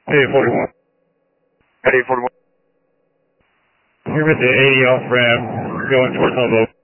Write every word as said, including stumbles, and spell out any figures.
eight forty-one. At eight forty-one. You're at the eighty off ramp, going towards Humboldt.